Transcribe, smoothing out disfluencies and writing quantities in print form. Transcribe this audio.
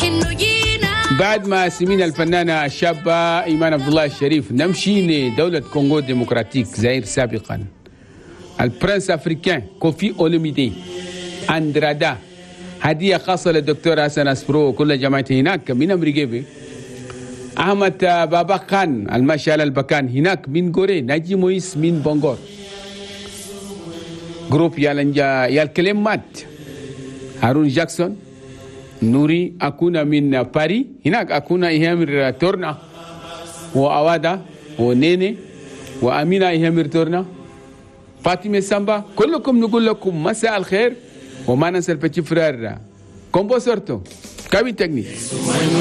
بعد ما سمينا الفنانة الشابة إيمان عبد الله الشريف، نمشي لدولة كونغو ديمقراطيك زائر سابقا. البرنس أفريكان كوفي أولوميدي أندرادا، هدية خاصة للدكتور حسن أسبرو وكل جماعته هناك من أمريكا. أحمد بابا خان المشال البكان هناك من غوري، ناجي مويس من بونغور. جروب يالكلمات هارون جاكسون نوري أكونا من باري، هناك أكونا إيهامر تورنا وأوادا ونيني وأمينة إيهامر تورنا فاطمة سامبا. كلكم نقول لكم مساء الخير، وما ننسى البتي فرير كومبو سورتو كابي تكنيك.